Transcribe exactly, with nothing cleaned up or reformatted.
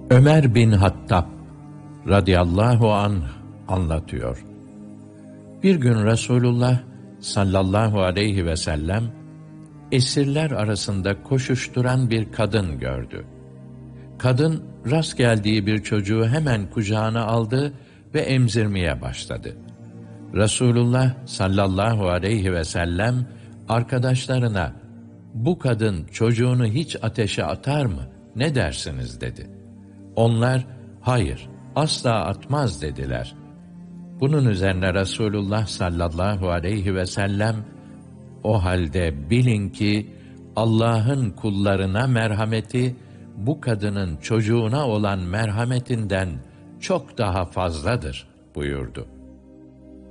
Ömer bin Hattab radıyallahu anh anlatıyor. Bir gün Resulullah sallallahu aleyhi ve sellem esirler arasında koşuşturan bir kadın gördü. Kadın rast geldiği bir çocuğu hemen kucağına aldı ve emzirmeye başladı. Resulullah sallallahu aleyhi ve sellem arkadaşlarına, "Bu kadın çocuğunu hiç ateşe atar mı? Ne dersiniz?" dedi. Onlar, "Hayır, asla atmaz." dediler. Bunun üzerine Resulullah sallallahu aleyhi ve sellem, "O halde bilin ki Allah'ın kullarına merhameti, bu kadının çocuğuna olan merhametinden çok daha fazladır." buyurdu.